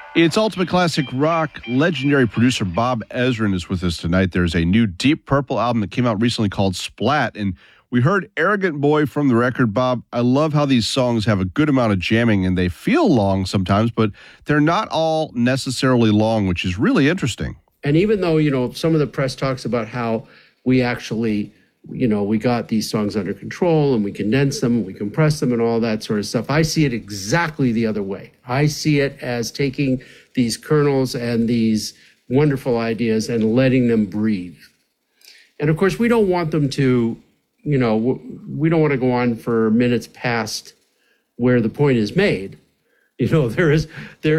It's Ultimate Classic Rock. Legendary producer Bob Ezrin is with us tonight. There's a new Deep Purple album that came out recently called Splat, and we heard Arrogant Boy from the record. Bob, I love how these songs have a good amount of jamming, and they feel long sometimes, but they're not all necessarily long, which is really interesting. And even though, some of the press talks about how we actually, we got these songs under control and we condensed them, and we compressed them and all that sort of stuff, I see it exactly the other way. I see it as taking these kernels and these wonderful ideas and letting them breathe. And of course, we don't want them to, we don't want to go on for minutes past where the point is made. There is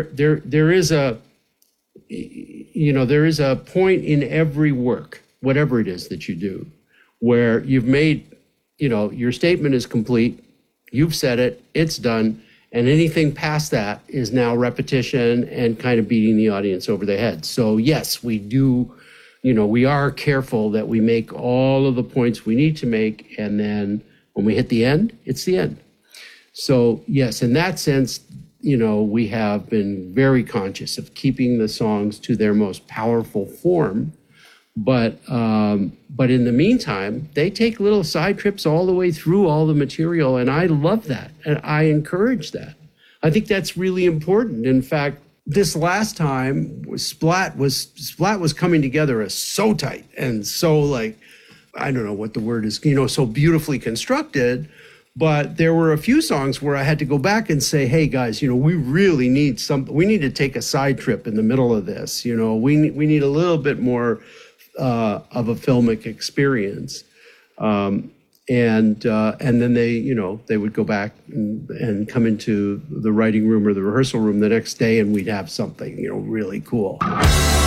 a point in every work, whatever it is that you do, where you've made, your statement is complete, you've said it, it's done, and anything past that is now repetition and kind of beating the audience over the head. So yes, we do, we are careful that we make all of the points we need to make, and then when we hit the end, it's the end. So yes, in that sense, we have been very conscious of keeping the songs to their most powerful form. But in the meantime, they take little side trips all the way through all the material, and I love that, and I encourage that. I think that's really important. In fact, this last time, Splat was coming together as so tight and so I don't know what the word is, so beautifully constructed. But there were a few songs where I had to go back and say, hey, guys, we really need we need to take a side trip in the middle of this. We need a little bit more of a filmic experience. And then they would go back and come into the writing room or the rehearsal room the next day, and we'd have something, really cool.